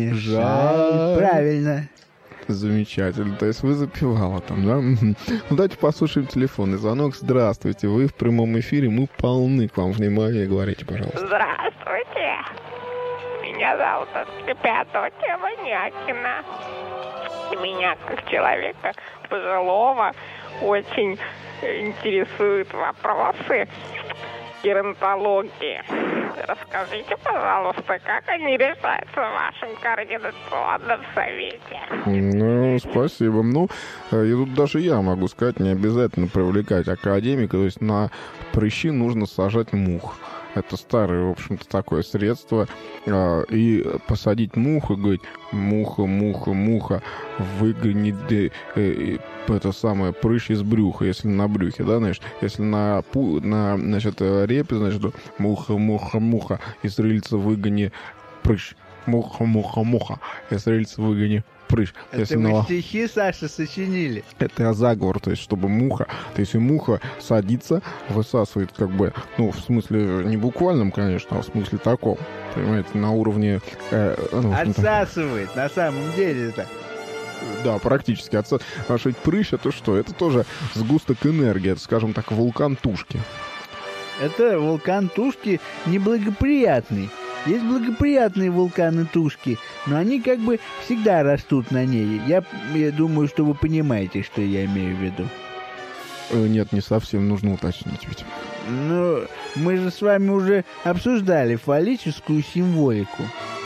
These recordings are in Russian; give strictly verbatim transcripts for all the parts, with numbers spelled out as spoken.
Жаль. Правильно. Замечательно. То есть вы запевала там, да? Ну, давайте послушаем телефонный звонок. Здравствуйте, вы в прямом эфире, мы полны к вам внимания. Говорите, пожалуйста. Здравствуйте. Меня зовут Аскепиадотия Ванякина. Меня, как человека пожилого, очень интересуют вопросы геронтологии. Расскажите, пожалуйста, как они решаются в вашем координационном совете? Ну, спасибо. Ну, и тут даже я могу сказать, не обязательно привлекать академика. То есть на прыщи нужно сажать мух. Это старое, в общем-то, такое средство. И посадить муху, говорить, муха, муха, муха, выгони это самое прыщ из брюха, если на брюхе, да, значит, если на, на значит, репе, значит, муха, муха, муха, из рыльца выгони прыщ. Муха, муха, муха, из рыльца выгони прыщ. Это если вы на... стихи, Саша, сочинили? Это заговор, то есть, чтобы муха, то есть, и муха садится, высасывает, как бы, ну, в смысле, не буквальном, конечно, а в смысле таком, понимаете, на уровне... Э, ну, Отсасывает, на самом деле это. Да, практически. Отсасывает. Потому что прыщ, это что? Это тоже сгусток энергии, это, скажем так, вулкан Тушки. Это вулкан Тушки неблагоприятный. Есть благоприятные вулканы Тушки, но они как бы всегда растут на ней. Я, я думаю, что вы понимаете, что я имею в виду. Нет, не совсем, нужно уточнить ведь. Ну, мы же с вами уже обсуждали фаллическую символику.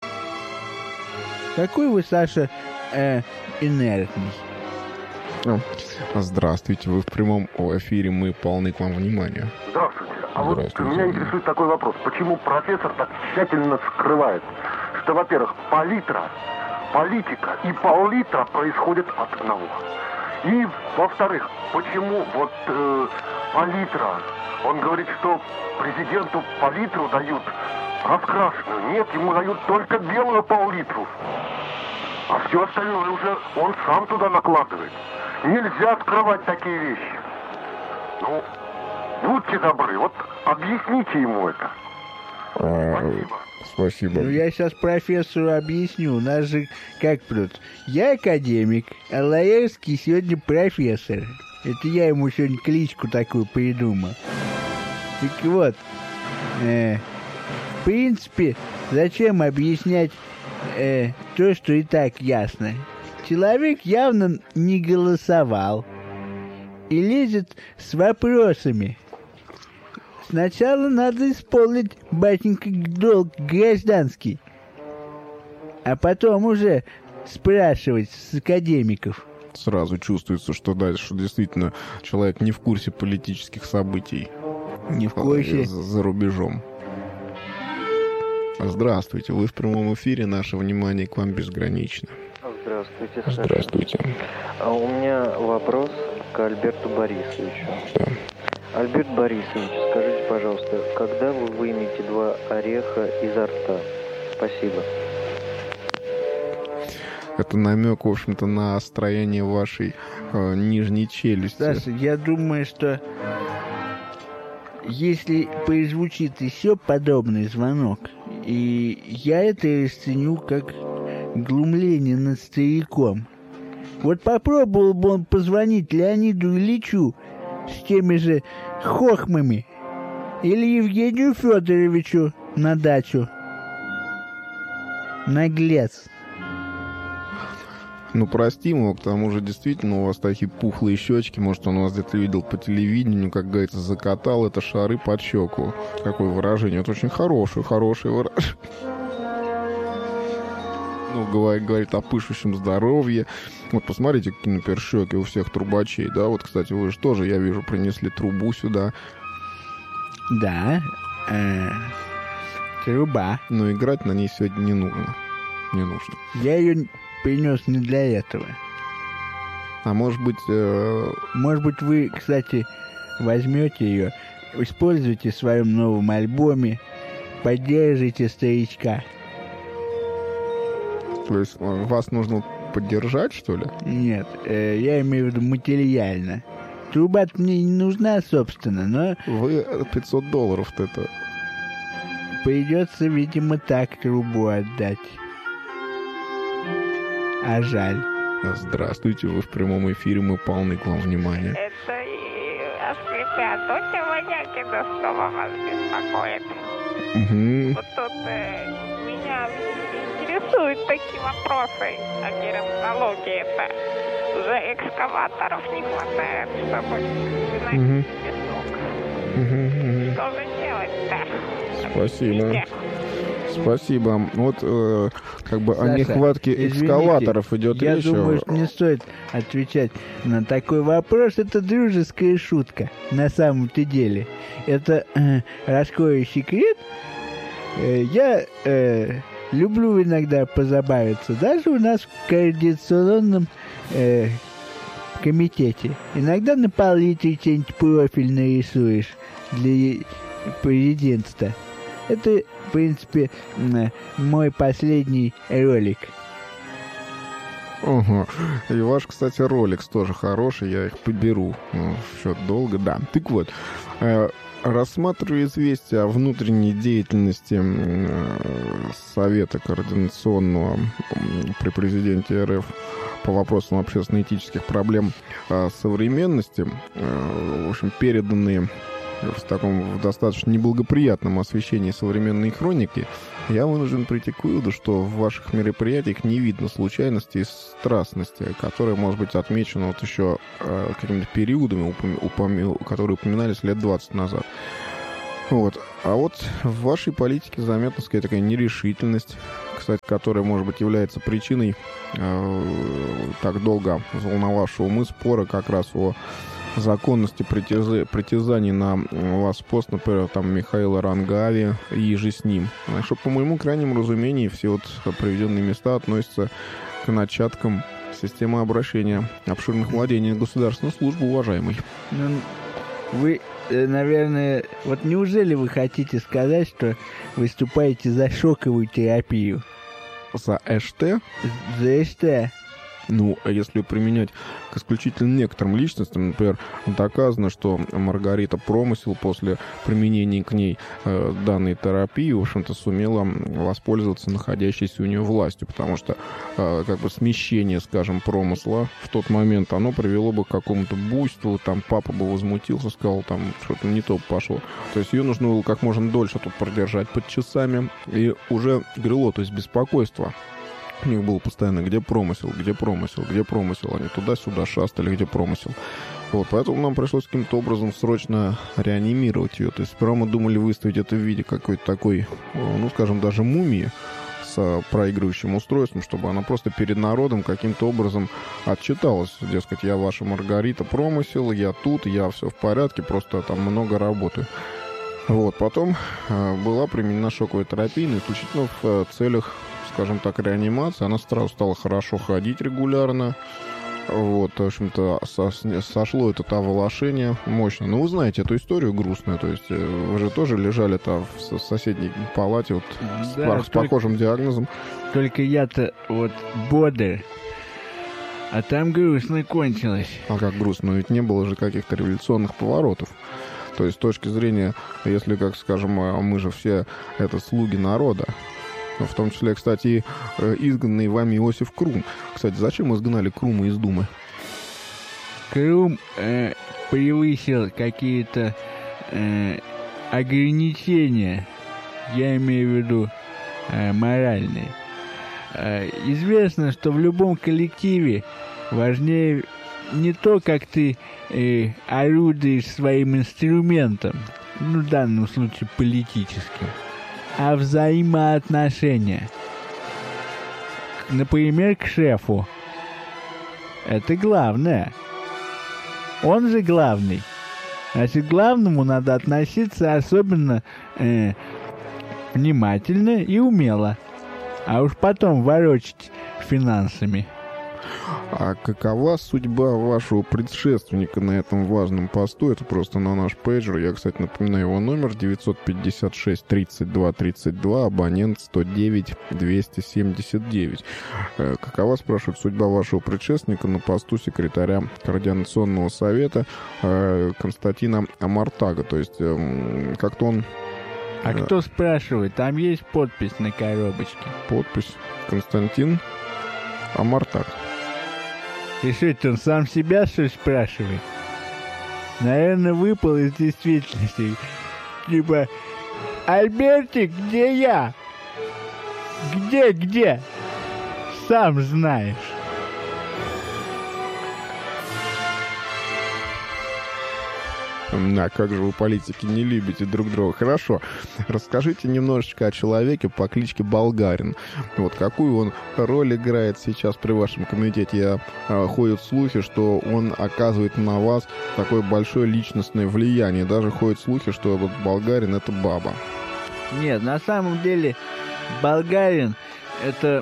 Какой вы, Саша, э, инертный. Здравствуйте, вы в прямом эфире, мы полны к вам внимания. Здравствуйте. А вот меня интересует такой вопрос. Почему профессор так тщательно скрывает, что, во-первых, палитра, политика и пол-литра происходят от одного. И, во-вторых, почему вот э, палитра, он говорит, что президенту палитру дают раскрашенную. Нет, ему дают только белую пол-литру. А все остальное уже он сам туда накладывает. Нельзя скрывать такие вещи. Ну, будьте добры, вот объясните ему это. А, Спасибо. Спасибо. Ну, я сейчас профессору объясню. У нас же как тут? Я академик, а Лаевский сегодня профессор. Это я ему сегодня кличку такую придумал. Так вот, э, в принципе, зачем объяснять э, то, что и так ясно? Человек явно не голосовал и лезет с вопросами. Сначала надо исполнить, батенька, долг гражданский, а потом уже спрашивать с академиков. Сразу чувствуется, что дальше действительно человек не в курсе политических событий. Не в курсе. За, за рубежом. Здравствуйте, вы в прямом эфире, наше внимание к вам безгранично. Здравствуйте, Саша. Здравствуйте. А у меня вопрос к Альберту Борисовичу. Да. Альберт Борисович, скажите, пожалуйста, когда вы вымете два ореха изо рта? Спасибо. Это намек, в общем-то, на строение вашей э, нижней челюсти. Саша, я думаю, что если прозвучит еще подобный звонок, и я это расценю как глумление над стариком. Вот попробовал бы он позвонить Леониду Ильичу с теми же хохмами или Евгению Федоровичу на дачу. Наглец. Ну, простим его, к тому же, действительно, у вас такие пухлые щечки. Может, он вас где-то видел по телевидению, как говорится, закатал это шары под щеку. Какое выражение. Это очень хорошее, хорошее выражение. Ну, говорит, говорит о пышущем здоровье. Вот посмотрите, какие, например, щеки у всех трубачей, да? Вот, кстати, вы же тоже, я вижу, принесли трубу сюда. Да, э, труба. Но играть на ней сегодня не нужно. Не нужно. Я ее принес не для этого. А может быть... Э... Может быть, вы, кстати, возьмете ее, используйте в своем новом альбоме, поддержите старичка. То есть вас нужно поддержать, что ли? Нет, э, я имею в виду материально. Труба мне не нужна, собственно, но... Вы пятьсот долларов-то это... Придется, видимо, так трубу отдать. А жаль. Здравствуйте, вы в прямом эфире, мы полны к вам внимания. Это и Асклепиад. Тетя Ванякина снова вас беспокоит. Угу. Вот тут э, меня интересуют такие вопросы о геронтологии-то. Уже экскаваторов не хватает, чтобы выносить песок. Угу. Что же делать-то? Спасибо. Где? Спасибо. Вот э, как бы Саша, о нехватке извините, экскаваторов идет я речь. думаю, что не стоит отвечать на такой вопрос. Это дружеская шутка. На самом-то деле. Это э, раскрою секрет. Э, я э, люблю иногда позабавиться. Даже у нас в координационном э, комитете. Иногда на палитре что-нибудь профиль нарисуешь для президентства. Это, в принципе, мой последний ролик. Ага. И ваш, кстати, ролик тоже хороший, я их поберу. Ну, счет долго, да. Так вот, э, рассматривая известия о внутренней деятельности э, Совета Координационного э, при президенте РФ по вопросам общественно-этических проблем э, современности, э, в общем, переданные в таком в достаточно неблагоприятном освещении современной хроники, я вынужден прийти к выводу, что в ваших мероприятиях не видно случайности и страстности, которые, может быть, отмечены вот еще э, какими-то периодами, упом- упом- которые упоминались лет двадцать назад. Вот. А вот в вашей политике заметна, сказать, такая нерешительность, кстати, которая, может быть, является причиной э, так долго взволновавшего умы спора как раз о законности притяза- притязаний на вас пост, например, там, Михаила Рангави и же с ним. Что, по моему крайнему разумению, все вот приведенные места относятся к начаткам системы обращения обширных владений государственной службы, уважаемый. Ну, вы, э, наверное... Вот неужели вы хотите сказать, что выступаете за шоковую терапию? За ЭШТ? За ЭШТ? Ну, а если применять к исключительно некоторым личностям, например, доказано, что Маргарита Промысел после применения к ней э, данной терапии, в общем-то, сумела воспользоваться находящейся у нее властью, потому что э, как бы смещение, скажем, промысла в тот момент, оно привело бы к какому-то буйству, там папа бы возмутился, сказал, там что-то не то пошло. То есть ее нужно было как можно дольше тут продержать под часами, и уже грело, то есть беспокойство. У них было постоянно, где промысел, где промысел, где промысел. Они туда-сюда шастали, где промысел. Вот, поэтому нам пришлось каким-то образом срочно реанимировать ее. То есть сперва мы думали выставить это в виде какой-то такой, ну, скажем, даже мумии с проигрывающим устройством, чтобы она просто перед народом каким-то образом отчиталась. Дескать, я ваша Маргарита Промысел, я тут, я все в порядке, просто там много работаю. Вот, потом э, была применена шоковая терапия, но исключительно в э, целях, скажем так, реанимации. Она сразу стала хорошо ходить регулярно. Вот, в общем-то, со, сошло это оволошение мощно. Но вы знаете эту историю грустную. То есть вы же тоже лежали-то в соседней палате вот, Да, с, с только, похожим диагнозом. Только я-то вот бодр, а там грустно кончилось. А как грустно? Но ведь не было же каких-то революционных поворотов. То есть с точки зрения, если, как скажем, мы же все это слуги народа, в том числе, кстати, изгнанный вами Иосиф Крум. Кстати, зачем изгнали Крума из Думы? Крум э, превысил какие-то э, ограничения, я имею в виду э, моральные. Э, известно, что в любом коллективе важнее не то, как ты э, орудуешь своим инструментом, ну, в данном случае политическим, а взаимоотношения. Например, к шефу. Это главное. Он же главный. Значит, к главному надо относиться особенно э, внимательно и умело. А уж потом ворочать финансами. А какова судьба вашего предшественника на этом важном посту? Это просто на наш пейджер. Я, кстати, напоминаю его номер девятьсот пятьдесят шесть тридцать два тридцать два, абонент сто девять двести семьдесят девять. Какова, спрашивает, судьба вашего предшественника на посту секретаря Координационного совета Константина Амартага? То есть как-то он... А кто спрашивает? Там есть подпись на коробочке. Подпись. Константин Омар-так. И что это, он сам себя, что ли, спрашивает? Наверное, выпал из действительности. Типа, Альбертик, где я? Где, где? Сам знаешь. Да, как же вы, политики, не любите друг друга. Хорошо. Расскажите немножечко о человеке по кличке Болгарин. Вот какую он роль играет сейчас при вашем комитете? Я, э, ходят слухи, что он оказывает на вас такое большое личностное влияние. Даже ходят слухи, что вот Болгарин — это баба. Нет, на самом деле Болгарин — это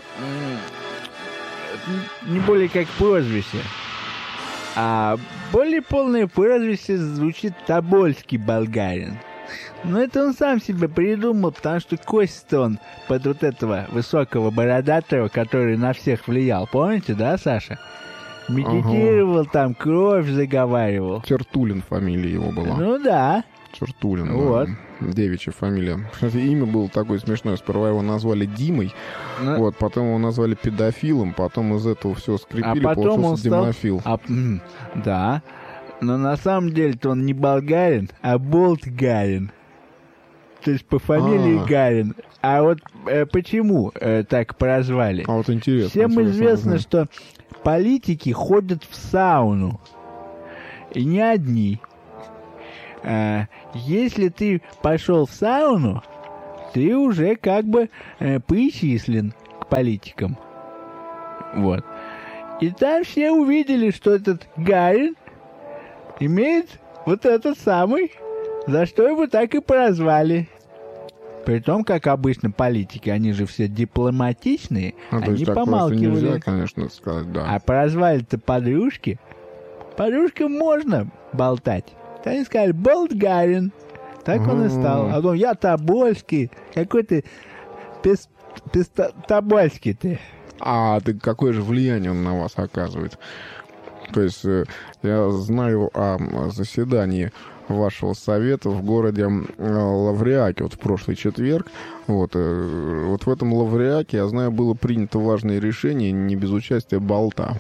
не более как прозвище. А более полное прозвище звучит Тобольский Болгарин. Но это он сам себе придумал, потому что кость-то он под вот этого высокого бородатого, который на всех влиял. Помните, да, Саша? Медитировал, ага. Там кровь заговаривал. Тертулин фамилия его была. Ну да. Тертулин, вот. Да. Девичья фамилия. Кстати, имя было такое смешное. Сперва его назвали Димой, ну, вот, потом его назвали педофилом, потом из этого все скрепили, а потом получился Димофил. Стал... А, да, но на самом деле-то он не болгарин, а Болтгарин. То есть по фамилии А-а-а. Гарин. А вот э, почему э, так прозвали? А вот интересно. Всем известно, что политики ходят в сауну. И не одни. А, если ты пошел в сауну, ты уже как бы э, причислен к политикам. Вот. И там все увидели, что этот Гарин имеет вот этот самый, за что его так и прозвали. Притом, как обычно, политики, они же все дипломатичные, а, они помалкивали. Нельзя, конечно, сказать, да. А прозвали-то подружки. Подружкам можно болтать. Они сказали, Болтгарин. Так mm-hmm. он и стал. А потом, я Тобольский. Какой ты пес, пес, Тобольский ты. А ты какое же влияние он на вас оказывает? То есть я знаю о заседании вашего совета в городе Лавриаке вот в прошлый четверг. Вот, вот в этом Лавриаке, я знаю, было принято важное решение не без участия болта.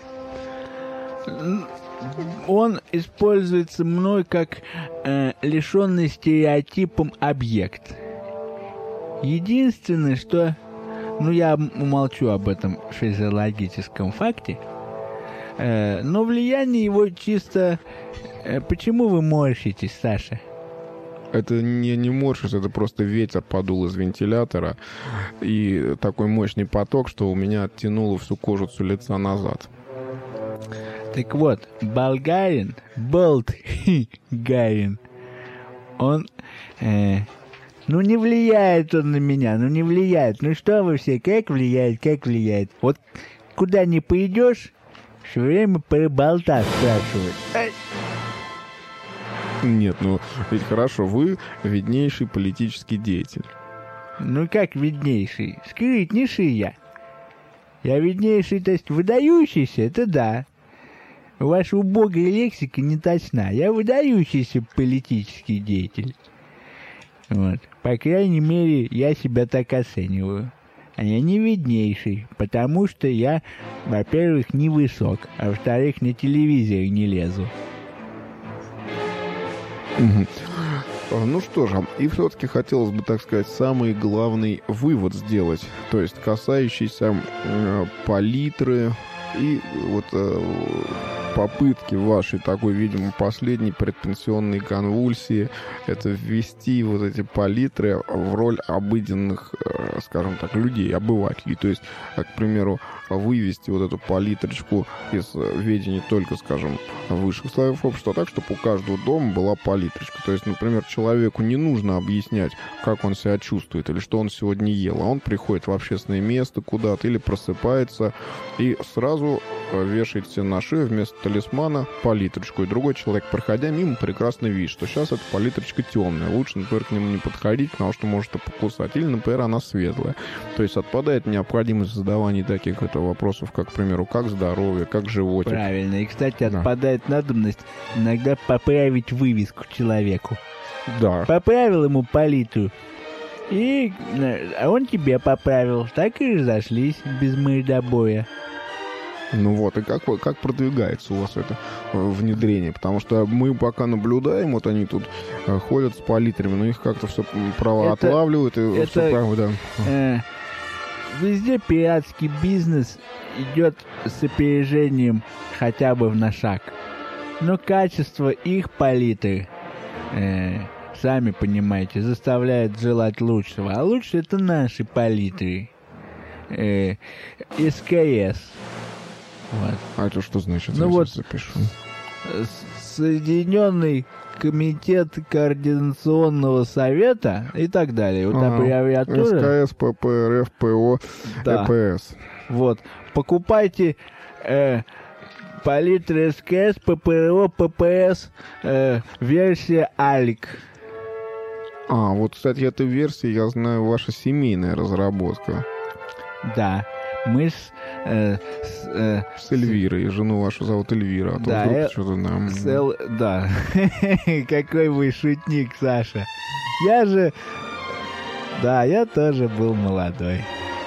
Он используется мной как э, лишенный стереотипом объект. Единственное, что... Ну, я умолчу об этом физиологическом факте. Э, но влияние его чисто... Э, почему вы морщитесь, Саша? Это не, не морщись, это просто ветер подул из вентилятора. И такой мощный поток, что у меня оттянуло всю кожицу лица назад. Так вот, Болгарин, Болтгарин, он, э, ну не влияет он на меня, ну не влияет. Ну что вы все, как влияет, как влияет? Вот куда ни пойдешь, все время про болта спрашивают. Ай. Нет, ну ведь хорошо, вы виднейший политический деятель. Ну как виднейший? Скрытнейший я. Я виднейший, то есть выдающийся, это да. Ваша убогая лексика не точна. Я выдающийся политический деятель. Вот. По крайней мере, я себя так оцениваю. А я не виднейший, потому что я, во-первых, не высок, а во-вторых, на телевизор не лезу. Угу. Ну что же, и все-таки хотелось бы, так сказать, самый главный вывод сделать, то есть касающийся э, палитры и вот э, попытки вашей такой, видимо, последней предпенсионной конвульсии, это ввести вот эти палитры в роль обыденных, э, скажем так, людей, обывателей. То есть, к примеру, вывести вот эту палитрочку из ведения только, скажем, высших слоев общества, так, чтобы у каждого дома была палитрочка. То есть, например, человеку не нужно объяснять, как он себя чувствует или что он сегодня ел, а он приходит в общественное место куда-то или просыпается и сразу вешает себе на шею вместо талисмана палитрочку. И другой человек, проходя мимо, прекрасно видит, что сейчас эта палитрочка темная. Лучше, например, к нему не подходить, потому что может и покусать. Или, например, она светлая. То есть отпадает необходимость задавания таких это, вопросов, как, к примеру, как здоровье, как животик. Правильно. И, кстати, отпадает да. надобность иногда поправить вывеску человеку. Да. Поправил ему палитру. И а он тебе поправил. Так и разошлись без мордобоя. Ну вот, и как, вы- как продвигается у вас это э, внедрение? Потому что мы пока наблюдаем, вот они тут э, ходят с палитрами, но их как-то все право Это- отлавливают, и это- все право, да. Э, Везде пиратский бизнес идет с опережением хотя бы в на шаг. Но качество их палитры, э, сами понимаете, заставляет желать лучшего. А лучше это наши палитры. Э, СКС. Вот. А это что значит? Ну Я вот. сейчас запишу. С- Соединенный комитет координационного совета и так далее. Вот Ага. аббревиатура. СКС, ППРФ, ПО, Да. ЭПС. Вот. Покупайте э, палитры СКС, ППРО, ППС, э, версия Алик. А, вот, кстати, эта версия, я знаю, ваша семейная разработка. Да. Мы с... э, с, э, С Эльвирой. Жену вашу зовут Эльвира. А то Да, вдруг э, что-то нам... с Эл- Да. Какой вы шутник, Саша. Я же... Да, я тоже был молодой.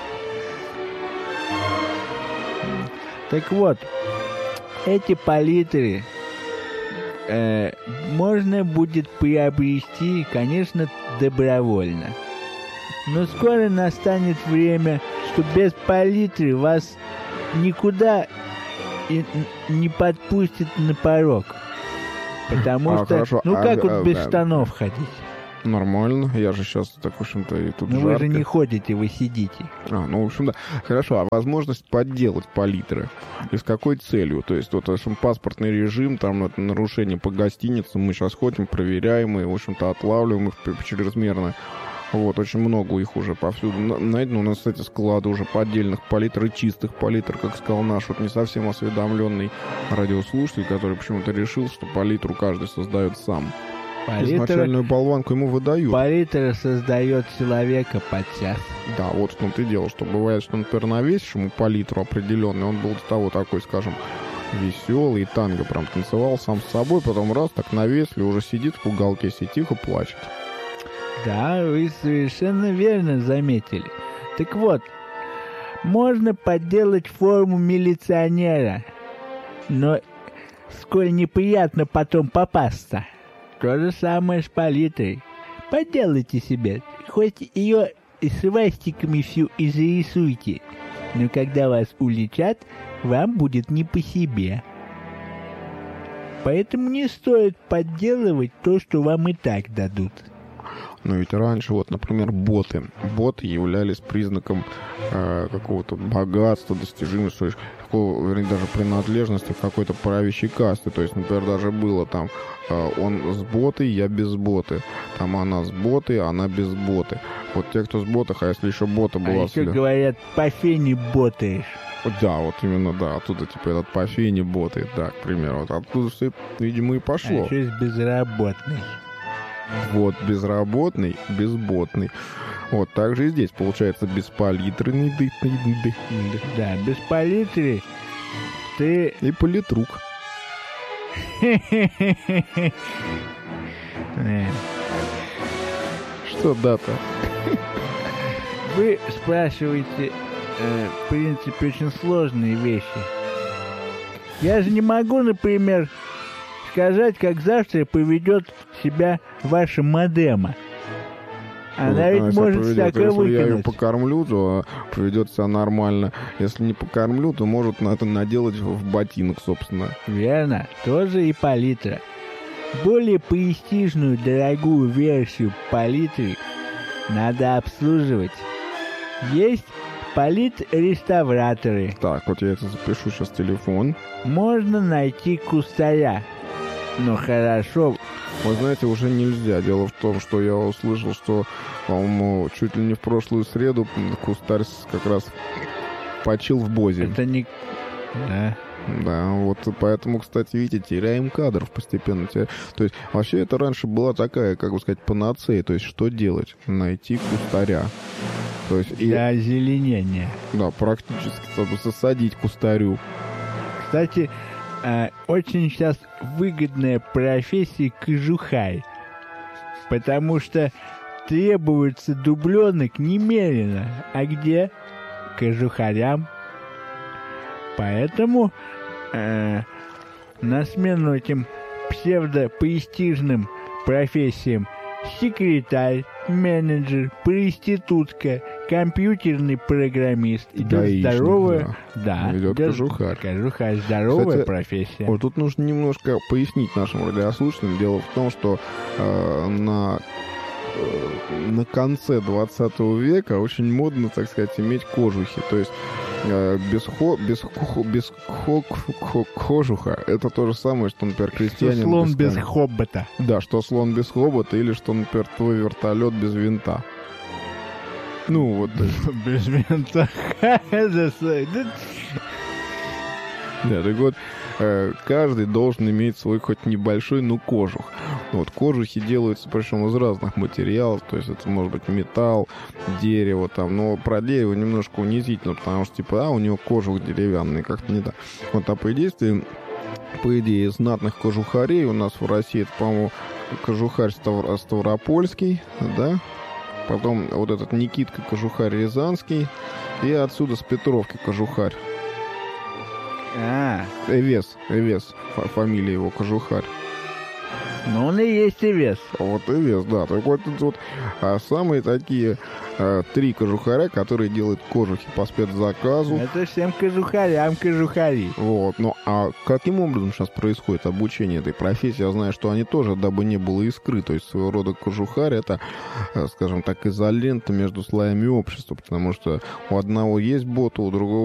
Так вот, эти палитры э, можно будет приобрести, конечно, добровольно. Но скоро настанет время, что без палитры вас никуда и н- не подпустят на порог. Потому А, что, хорошо, ну а, как а, вот без да. штанов ходить? Нормально. Я же сейчас, так, в общем-то, и тут Ну вы жарко. же не ходите, вы сидите. А, ну, в общем, да. Хорошо, а возможность подделать палитры? И с какой целью? То есть, вот, в общем, паспортный режим, там, это нарушение по гостиницам, мы сейчас ходим, проверяем и, в общем-то, отлавливаем их п- чрезмерно. Вот, очень много их уже повсюду. На- Найдено у нас, кстати, склады уже поддельных палитр и чистых палитр, как сказал наш вот не совсем осведомленный радиослушатель, который почему-то решил, что палитру каждый создает сам. Палитра, Изначальную болванку ему выдают. палитра создает человека подчас. Да, вот в том-то и дело, что бывает, что, например, навесишь ему палитру определенный, он был до того такой, скажем, веселый, танго прям танцевал сам с собой, потом раз, так навесили, уже сидит в уголке, себе тихо плачет. Да, вы совершенно верно заметили. Так вот, можно подделать форму милиционера, но сколь неприятно потом попасться. То же самое с палитрой. Подделайте себе, хоть ее и свастиками всю и зарисуйте, но когда вас уличат, вам будет не по себе. Поэтому не стоит подделывать то, что вам и так дадут. Но ведь раньше, вот, например, боты. Боты являлись признаком э, какого-то богатства, достижимости, то есть, какого, вернее, даже принадлежности к какой-то правящей касте. То есть, например, даже было там, э, он с ботой, я без боты. Там она с ботой, она без боты. Вот те, кто с ботах, а если еще бота А была... еще след- говорят, по фене ботаешь. Да, вот именно, да, оттуда, типа, этот по фене боты, да, к примеру. Вот оттуда все, видимо, и А пошло. еще есть безработный. Вот, безработный, безботный. Вот, так же и здесь, получается, беспалитренный ды- ды- ды- ды- Да, без палитры ты... и политрук. Э, Что дата? Вы спрашиваете, э, в принципе, очень сложные вещи. Я же не могу, например, сказать, как завтра поведет себя ваша модема. Она Вот, ведь если может поведет, всякое если я ее выкинуть. покормлю, то поведет себя нормально. Если не покормлю, то может на это наделать в ботинок, собственно. Верно, тоже и палитра. Более престижную, дорогую версию палитры надо обслуживать. Есть палит-реставраторы. Так, вот я это запишу сейчас телефон. Можно найти кустаря. Но хорошо, Вы знаете, уже нельзя. Дело в том, что я услышал, что, по-моему, чуть ли не в прошлую среду кустарь с- как раз почил в Бозе. это не... Да. Да, вот поэтому, кстати, видите, теряем кадров постепенно. теря- То есть, вообще это раньше была такая, как бы сказать, панацея. То есть, что делать? Найти кустаря. То есть, и, Для озеленения. да, практически, чтобы засадить кустарю. Кстати, э, очень сейчас выгодная профессия кожухарь. Потому что требуется дубленок немерено. А где? Кожухарям. Поэтому э, на смену этим псевдопрестижным профессиям секретарь, менеджер, проститутка, компьютерный программист идет Гаишник, здоровая, да. да, Идет кожухарь. кожухарь, здоровая Кстати, профессия. Вот тут нужно немножко пояснить нашим радиослушателям. Дело в том, что э, на, э, на конце двадцатого века очень модно, так сказать, иметь кожухи. То есть э, без, хо, без, хо, без хо, хо, кожуха это то же самое, что, например, крестьянин... Что слон без без хобота. Да, что слон без хобота, или что, например, твой вертолет без винта. Ну, вот. Без винта. Да, так вот, э, каждый должен иметь свой хоть небольшой, но кожух. Вот, кожухи делаются, причем из разных материалов, то есть это может быть металл, дерево там, но про дерево немножко унизительно, потому что, типа, а, у него кожух деревянный, как-то не так. Вот, а по идее, по идее, знатных кожухарей у нас в России, это, по-моему, кожухарь Ставр- Ставропольский, да? Потом вот этот Никитка Кожухарь Рязанский, и отсюда с Петровки Кожухарь. А, Эвес, Эвес, фа- фамилия его Кожухарь. ну он и есть и вес. Вот Эвес, да. Так вот, тут вот а, самые такие а, три кожухаря, которые делают кожухи по спецзаказу. Это всем кожухарям кожухари. Вот, ну а каким образом сейчас происходит обучение этой профессии? Я знаю, что они тоже, дабы не было искры, то есть своего рода кожухарь, это, скажем так, изолента между слоями общества, потому что у одного есть боты, у другого